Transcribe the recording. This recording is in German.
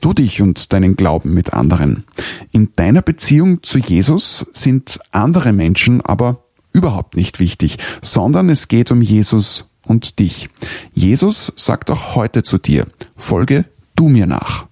teilst du dich und deinen Glauben mit anderen? In deiner Beziehung zu Jesus sind andere Menschen aber überhaupt nicht wichtig, sondern es geht um Jesus und dich. Jesus sagt auch heute zu dir: Folge du mir nach.